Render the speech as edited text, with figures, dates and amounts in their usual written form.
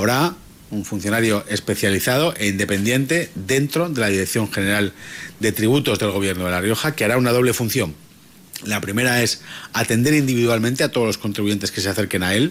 habrá un funcionario especializado e independiente dentro de la Dirección General de Tributos del Gobierno de La Rioja, que hará una doble función. La primera es atender individualmente a todos los contribuyentes que se acerquen a él,